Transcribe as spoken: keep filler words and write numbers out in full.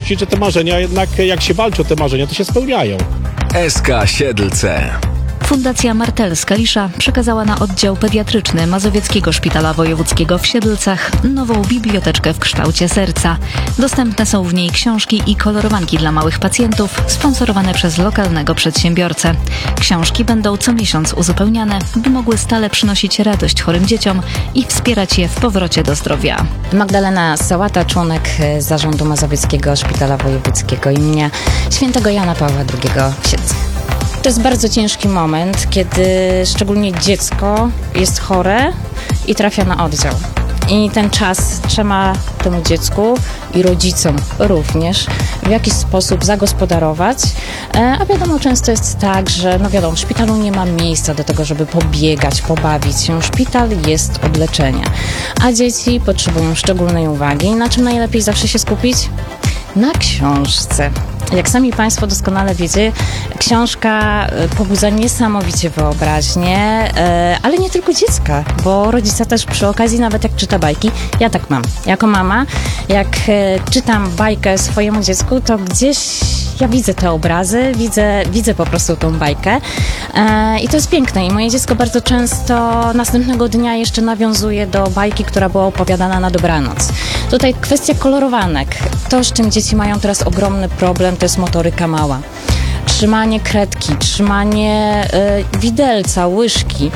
że te marzenia jednak, jak się walczy o te marzenia, to się spełniają. S K Siedlce. Fundacja Martel-Skalisza przekazała na oddział pediatryczny Mazowieckiego Szpitala Wojewódzkiego w Siedlcach nową biblioteczkę w kształcie serca. Dostępne są w niej książki i kolorowanki dla małych pacjentów, sponsorowane przez lokalnego przedsiębiorcę. Książki będą co miesiąc uzupełniane, by mogły stale przynosić radość chorym dzieciom i wspierać je w powrocie do zdrowia. Magdalena Sałata, członek Zarządu Mazowieckiego Szpitala Wojewódzkiego imienia Świętego Jana Pawła drugiego w Siedlcach. To jest bardzo ciężki moment, kiedy szczególnie dziecko jest chore i trafia na oddział. I ten czas trzeba temu dziecku i rodzicom również w jakiś sposób zagospodarować. A wiadomo, często jest tak, że no wiadomo, w szpitalu nie ma miejsca do tego, żeby pobiegać, pobawić się. Szpital jest od leczenia, a dzieci potrzebują szczególnej uwagi. Na czym najlepiej zawsze się skupić? Na książce. Jak sami Państwo doskonale wiecie, książka pobudza niesamowicie wyobraźnię, ale nie tylko dziecka, bo rodzica też przy okazji, nawet jak czyta bajki, ja tak mam. Jako mama, jak czytam bajkę swojemu dziecku, to gdzieś ja widzę te obrazy, widzę, widzę po prostu tą bajkę i to jest piękne. I moje dziecko bardzo często następnego dnia jeszcze nawiązuje do bajki, która była opowiadana na dobranoc. Tutaj kwestia kolorowanek. To, z czym dzieci mają teraz ogromny problem, to jest motoryka mała. Trzymanie kredki, trzymanie y, widelca, łyżki.